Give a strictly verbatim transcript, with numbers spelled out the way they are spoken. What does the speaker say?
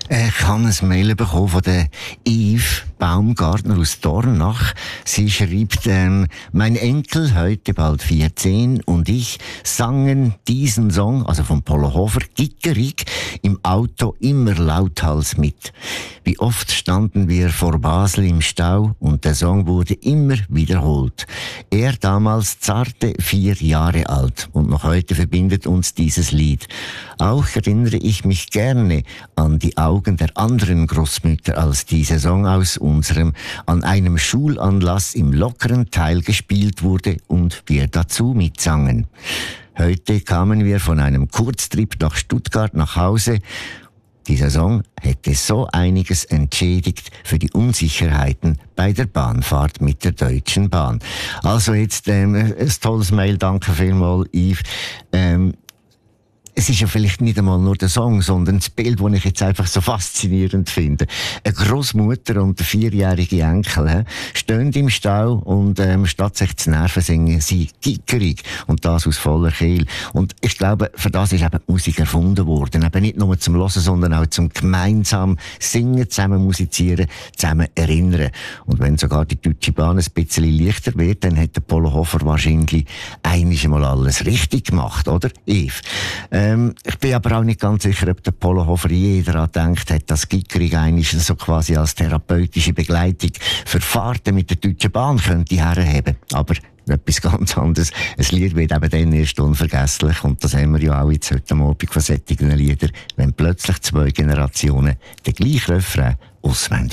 Ich habe ein Mail bekommen von der Yves Baumgartner aus Dornach. Sie schreibt, ähm, mein Enkel, heute bald vierzehn, und ich sangen diesen Song, also von Polo Hofer, gickerig, im Auto immer lauthals mit. Wie oft standen wir vor Basel im Stau und der Song wurde immer wiederholt. Er damals zarte vier Jahre alt und noch heute verbindet uns dieses Lied. Auch erinnere ich mich gerne an die Augen der anderen Großmütter, als dieser Song aus unserem an einem Schulanlass im lockeren Teil gespielt wurde und wir dazu mitsangen. Heute kamen wir von einem Kurztrip nach Stuttgart nach Hause. Dieser Song hätte so einiges entschädigt für die Unsicherheiten bei der Bahnfahrt mit der Deutschen Bahn. Also jetzt ähm, ein tolles Mail, danke vielmals, Yves. Ähm, Es ist ja vielleicht nicht einmal nur der Song, sondern das Bild, das ich jetzt einfach so faszinierend finde. Eine Großmutter und der vierjährige Enkel he, stehen im Stau und ähm, statt sich zu nerven, singen sie gickerig. Und das aus voller Kehle. Und ich glaube, für das ist eben die Musik erfunden worden. Eben nicht nur zum Hören, sondern auch zum gemeinsam singen, zusammen musizieren, zusammen erinnern. Und wenn sogar die Deutsche Bahn ein bisschen leichter wird, dann hat der Polo Hofer wahrscheinlich einmal alles richtig gemacht, oder, Yves? Ähm, ich bin aber auch nicht ganz sicher, ob der Polo Hofer je daran gedacht hat, dass Gickering eigentlich so quasi als therapeutische Begleitung für Fahrten mit der Deutschen Bahn könnte herheben. Aber etwas ganz anderes. Ein Lied wird eben dann erst unvergesslich, und das haben wir ja auch jetzt heute Abend von solchen Liedern, wenn plötzlich zwei Generationen den gleichen Refrain auswendig